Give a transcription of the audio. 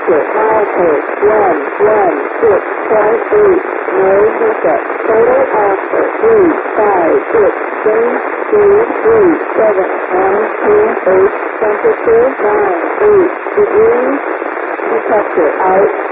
Exit Alport 116.8. No hiccup. Total offer 356371228. Temperature 98 degrees. Detector out.